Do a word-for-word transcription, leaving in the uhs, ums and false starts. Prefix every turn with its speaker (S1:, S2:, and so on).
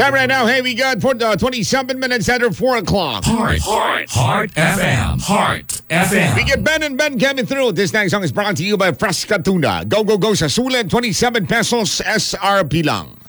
S1: Time right now, hey, we got for the twenty-seven minutes after four o'clock.
S2: Heart, Heart, Heart F M, Heart F M.
S1: We get Ben and Ben coming through. This next song is brought to you by Fresca Tuna. Go, go, go sa sulit, twenty-seven pesos S R P lang.